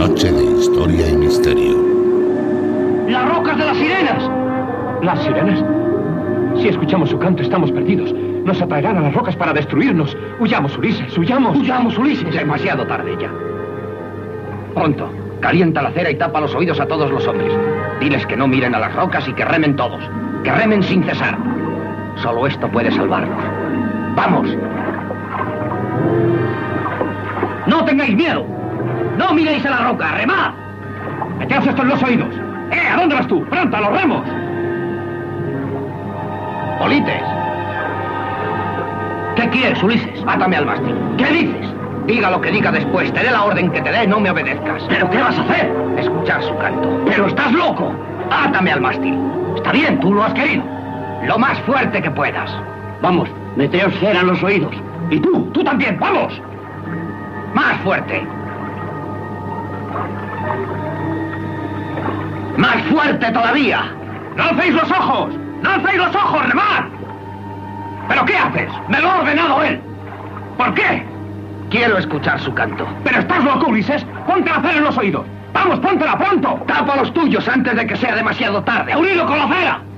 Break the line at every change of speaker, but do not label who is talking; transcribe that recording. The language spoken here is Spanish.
noche de historia y misterio.
¡Las rocas de las sirenas! ¿Las sirenas? Si escuchamos su canto, estamos perdidos. Nos atraerán a las rocas para destruirnos. Huyamos, Ulises, huyamos.
¡Huyamos, Ulises! Demasiado tarde ya. Pronto, calienta la cera y tapa los oídos a todos los hombres. Diles que no miren a las rocas y que remen todos. Que remen sin cesar. Solo esto puede salvarnos. ¡Vamos! ¡No tengáis miedo! ¡No miréis a la roca! ¡Remad!
¡Meteos esto en los oídos! ¿A dónde vas tú? ¡Pronto, a los remos!
¡Polites! ¿Qué quieres, Ulises? Átame al mástil. ¿Qué dices? Diga lo que diga después. Te dé la orden que te dé, no me obedezcas. ¿Pero qué vas a hacer? Escuchar su canto. ¡Pero estás loco! Átame al mástil. Está bien, tú lo has querido. Lo más fuerte que puedas. Vamos, meteos cera en los oídos. Y tú también, ¡vamos! ¡Más fuerte! ¡Más fuerte todavía!
¡No alcéis los ojos! ¡No alcéis los ojos, remad!
¿Pero qué haces? ¡Me lo ha ordenado él! ¿Por qué? Quiero escuchar su canto.
¿Pero estás loco, Ulises? ¡Ponte la cera en los oídos! ¡Vamos, póntela, pronto!
¡Tapa los tuyos antes de que sea demasiado tarde!
¡Unido con la cera!